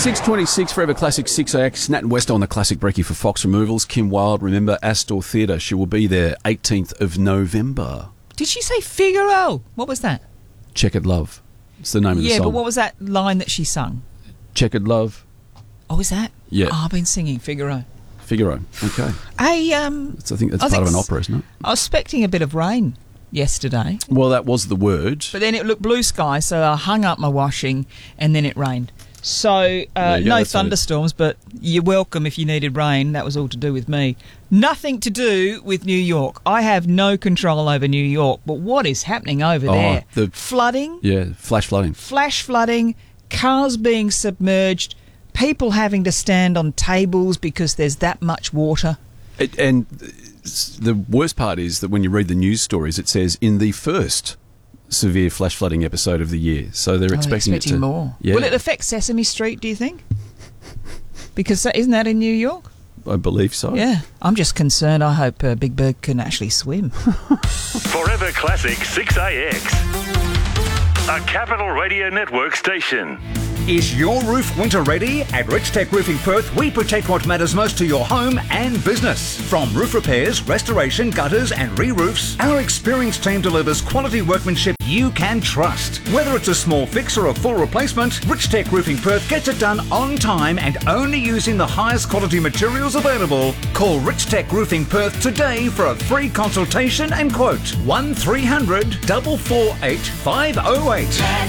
6:26 Forever Classic 6AX. Nat and West on the Classic Brekkie for Fox Removals. Kim Wilde, remember, Astor Theatre. She will be there 18th of November. Did she say Figaro? What was that? Checkered Love. It's the name of the song. Yeah, but what was that line that she sung? Checkered Love. Oh, is that? Yeah. Oh, I've been singing Figaro. Figaro. Okay. I think that's part of an opera, isn't it? I was expecting a bit of rain yesterday. Well, that was the word. But then it looked blue sky, so I hung up my washing and then it rained. So, no thunderstorms, but you're welcome if you needed rain. That was all to do with me. Nothing to do with New York. I have no control over New York, but what is happening over there? The flooding? Yeah, flash flooding. Flash flooding, cars being submerged, people having to stand on tables because there's that much water. And the worst part is that when you read the news stories, it says in the first severe flash flooding episode of the year. So they're expecting it to... more. Yeah. Will it affect Sesame Street, do you think? Because isn't that in New York? I believe so. Yeah. I'm just concerned. I hope Big Bird can actually swim. Forever Classic 6AX. A Capital Radio Network station. Is your roof winter ready? At Rich Tech Roofing Perth, we protect what matters most to your home and business. From roof repairs, restoration, gutters and re-roofs, our experienced team delivers quality workmanship you can trust. Whether it's a small fix or a full replacement, Rich Tech Roofing Perth gets it done on time and only using the highest quality materials available. Call Rich Tech Roofing Perth today for a free consultation and quote. 1300 448 508.